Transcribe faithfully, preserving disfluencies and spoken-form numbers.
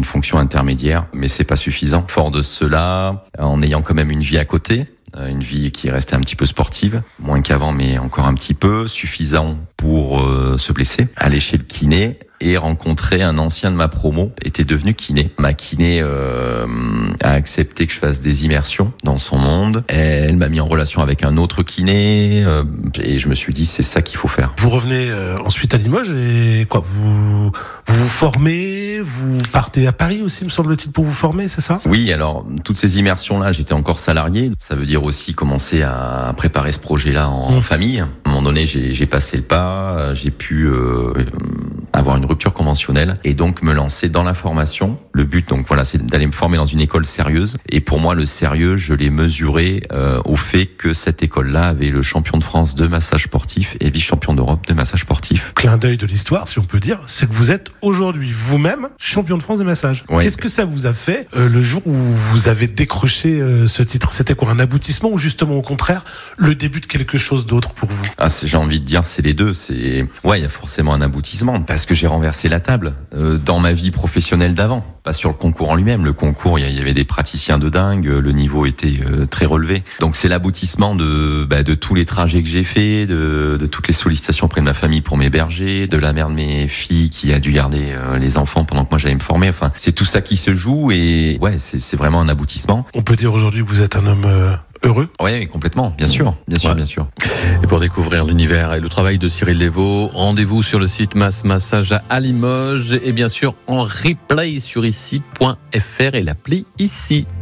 fonction intermédiaire, mais c'est pas suffisant. Fort de cela, en ayant quand même une vie à côté, une vie qui est restée un petit peu sportive, moins qu'avant, mais encore un petit peu, suffisant pour euh, se blesser, aller chez le kiné et rencontrer un ancien de ma promo, était devenu kiné. Ma kiné euh, a accepté que je fasse des immersions dans son monde. Elle m'a mis en relation avec un autre kiné euh, et je me suis dit c'est ça qu'il faut faire. Vous revenez euh, ensuite à Limoges et quoi, vous, vous vous formez, vous partez à Paris aussi, me semble-t-il, pour vous former, c'est ça ? Oui, alors toutes ces immersions-là, j'étais encore salarié. Ça veut dire aussi commencer à préparer ce projet-là en mmh. famille. À un moment donné, j'ai, j'ai passé le pas, j'ai pu euh, avoir une rupture conventionnelle et donc me lancer dans la formation. Le but, donc voilà, c'est d'aller me former dans une école sérieuse. Et pour moi, le sérieux, je l'ai mesuré euh, au fait que cette école-là avait le champion de France de massage sportif et vice-champion d'Europe de massage sportif. Clin d'œil de l'histoire, si on peut dire, c'est que vous êtes aujourd'hui vous-même champion de France de massage. Ouais. Qu'est-ce que ça vous a fait euh, le jour où vous avez décroché euh, ce titre ? C'était quoi, un aboutissement ou justement au contraire le début de quelque chose d'autre pour vous ? Ah, c'est, j'ai envie de dire, c'est les deux. C'est ouais, il y a forcément un aboutissement parce que j'ai renversé la table euh, dans ma vie professionnelle d'avant. Pas sur le concours en lui-même. Le concours, il y avait des praticiens de dingue. Le niveau était euh, très relevé. Donc c'est l'aboutissement de bah, de tous les trajets que j'ai faits, de, de toutes les sollicitations auprès de ma famille pour m'héberger, de la mère de mes filles qui a dû garder euh, les enfants pendant que moi j'allais me former. Enfin, c'est tout ça qui se joue et ouais, c'est, c'est vraiment un aboutissement. On peut dire aujourd'hui que vous êtes un homme euh, heureux ? Oui, complètement, bien sûr, bien sûr, ouais. bien sûr. Et pour découvrir l'univers et le travail de Cyril Devaux, rendez-vous sur le site Mass Massage à Limoges et bien sûr en replay sur ici point f r et l'appli ici.